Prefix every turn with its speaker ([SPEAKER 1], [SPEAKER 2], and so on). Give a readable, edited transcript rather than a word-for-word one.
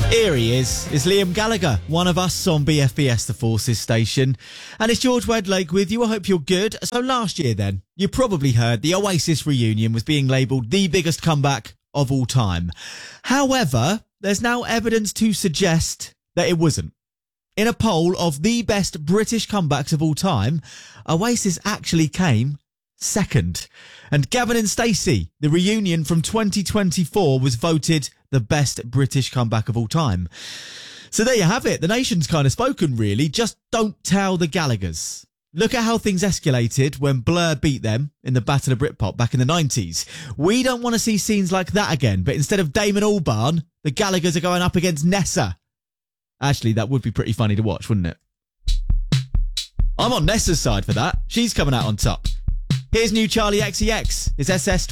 [SPEAKER 1] Here he is. It's Liam Gallagher, one of us on BFBS, the Forces station. And it's George Wedlake with you. I hope you're good. So last year then, you probably heard the Oasis reunion was being labelled the biggest comeback of all time. However, there's now evidence to suggest that it wasn't. In a poll of the best British comebacks of all time, Oasis actually came second. And Gavin and Stacey, the reunion from 2024, was voted the best British comeback of all time. So there you have it. The nation's kind of spoken, really. Just don't tell the Gallaghers. Look at how things escalated when Blur beat them in the Battle of Britpop back in the 90s. We don't want to see scenes like that again, but instead of Damon Albarn, the Gallaghers are going up against Nessa. Actually, that would be pretty funny to watch, wouldn't it? I'm on Nessa's side for that. She's coming out on top. Here's new Charlie XCX. It's SS